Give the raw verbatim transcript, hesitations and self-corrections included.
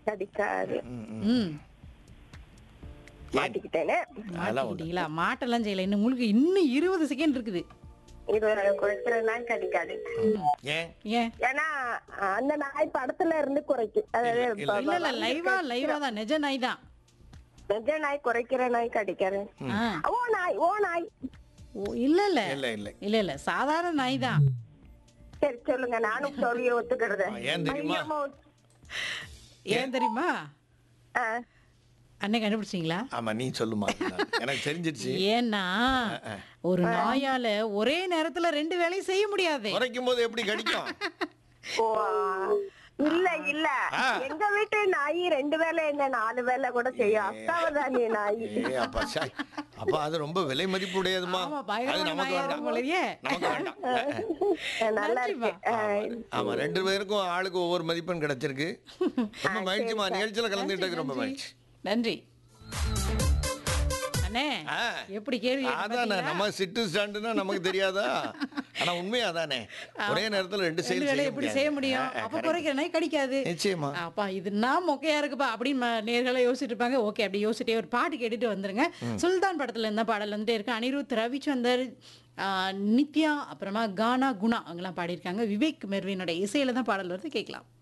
கடிக்காது. ம் மாட்டிக்கிட்டேனே. மாட்டிக்கிட்டீங்களா? மாட்டெல்லாம் செய்யல. இன்னும் உங்களுக்கு இன்னும் இருபது செகண்ட் இருக்குது. இது குறைக்கிற நாய் கடிக்காது. ஏன் ஏன்? ஏன்னா அந்த நாய் படத்துல இருந்து குறைக்கும். அதாவது இல்ல, இல்ல இல்ல லைவா லைவா தான், நிஜ நாய் தான். நிஜ நாய் குறைக்கிற நாய் கடிக்காது. ஆ. ஓ நாய் ஓ நாய். ஓ, இல்ல இல்ல இல்ல இல்ல இல்ல இல்ல சாதாரண நாய் தான். சரி சொல்லுங்க, நானும் சொல்லிய ஒத்துக்கிறது. ஏன் தெரியுமா? ஐயம்மா, ஒத்து- ஏன் தெரியுமா? ஆ, அன்னை கண்டுபிடிச்சிங்களா? ஆமா நீ சொல்லுமா, எனக்கு தெரிஞ்சிருச்சு. ஏன்னா ஒரு நாயால ஒரே நேரத்துல ரெண்டு வேலையும் செய்ய முடியாது. குறைக்கும் போது எப்படி கடிக்கும்? ஓ, இல்ல இல்ல ஆ. எங்க வீட்டு நாய் ரெண்டு வேலை என்ன நாலு வேலை கூட செய்யும். அக்காவதானே நாய். ஏ அப்பா சாய், அப்ப அது ரொம்ப விலை மதிப்பு உடையதுமா. ஆமா, அது பயங்கரமான நமக்கு நாயா வேண்டாம், இருக்கும் போலயே. நமக்கு வேண்டாம். நல்லா இருக்கு. நன்றிம்மா. ஆ, ஆமா, ரெண்டு பேருக்கும் ஆளுக்கு ஒவ்வொரு மதிப்பெண் கிடைச்சிருக்கு. ரொம்ப மகிழ்ச்சிமா, நிகழ்ச்சியில கலந்துட்டதுக்கு ரொம்ப நன்றி, மகிழ்ச்சி. நன்றி அண்ணே. ஆ. எப்படி கேள்வி கேட்டு அதானே, பாத்தீங்களா? நம்ம சிட்டு ஸ்டாண்டுன்னா நமக்கு தெரியாதா? ஆனா உண்மையா அதானே, ஒரே நேரத்துல ரெண்டு ரெண்டு செயல் வேலை செய்ய எப்படி முடியாது. செய்ய முடியும்? ஆ, ஆ, அப்ப correct. குறைக்கிற நாய் கடிக்காது. நிச்சயமா. அப்பா இதுனா மொக்கையா இருக்குப்பா அப்படின்னு ம- நேர்களே யோசிச்சுட்டு இருப்பாங்க. ஓகே, அப்படி யோசிச்சுட்டே ஒரு பாட்டு கேட்டுட்டு வந்துருங்க. சுல்தான் படத்துல இருந்த பாடல் வந்துட்டே இருக்கு. அனிருத், ரவிச்சந்தர், ஆ, நித்யா, அப்புறமா கானா, குணா அவங்கெல்லாம் பாடியிருக்காங்க. விவேக் மெர்வினோட இசையில தான் பாடல் வருது, கேட்கலாம்.